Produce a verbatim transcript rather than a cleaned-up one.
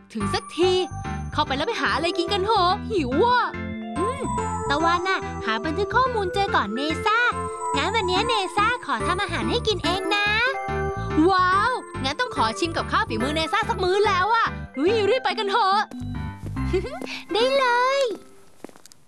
ถึงสักทีเข้าไปแล้วไปหาอะไรกินกันเถอะหิวอ่ะอืมตะวันน่ะหาบันทึกข้อมูลเจอก่อนเนซ่างั้นวันนี้เนซ่าขอทำอาหารให้กินเองนะว้าวงั้นต้องขอชิมกับข้าวฝีมือเนซ่าสักมื้อแล้วอ่ะรีบไปกันเถอะได้เลย